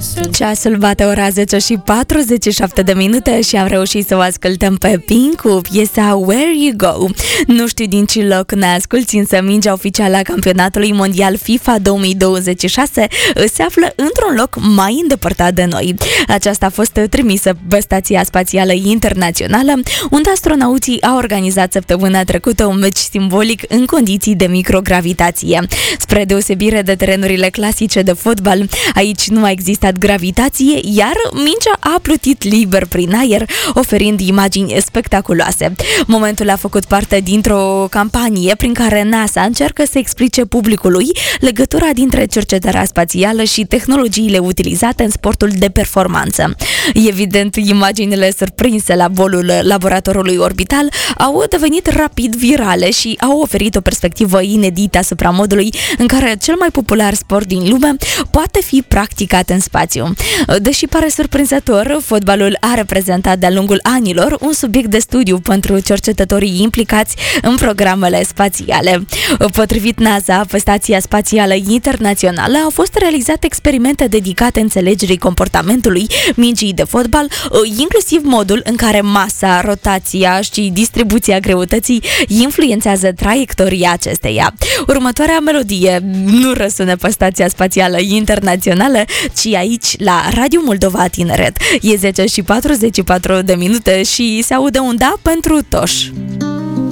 Ceasul bate ora 10 și 47 de minute și am reușit să o ascultăm pe Pink cu piesa Where You Go. Nu știu din ce loc ne asculti, însă mingea oficială a campionatului mondial FIFA 2026 se află într-un loc mai îndepărtat de noi. Aceasta a fost trimisă pe Stația Spațială Internațională, unde astronauții au organizat săptămâna trecută un meci simbolic în condiții de microgravitație. Spre deosebire de terenurile clasice de fotbal, aici nu a existat gravitație, iar mingea a plutit liber prin aer, oferind imagini spectaculoase. Momentul a făcut parte dintr-o campanie prin care NASA încearcă să explice publicului legătura dintre cercetarea spațială și tehnologiile utilizate în sportul de performanță. Evident, imaginile surprinse la bolul laboratorului orbital au devenit rapid virale și au oferit o perspectivă inedită asupra modului în care cel mai popular sport din lume poate fi practicat în spațiu. Deși pare surprinzător, fotbalul a reprezentat de-a lungul anilor un subiect de studiu pentru cercetătorii implicați în programele spațiale. Potrivit NASA, pe Stația Spațială Internațională au fost realizate experimente dedicate înțelegerii comportamentului mingii de fotbal, inclusiv modul în care masa, rotația și distribuția greutății influențează traiectoria acesteia. Următoarea melodie nu răsună pe Stația Spațială Internațională, ci aici la Radio Moldova Tineret. E 10 și 44 de minute și se aude un da pentru Toș.